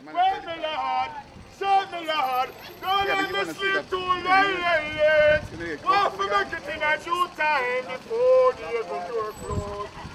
Wait me, Lord. Serve me, Lord. Don't let me sleep too late. Want to make it in a due time before the heaven door close.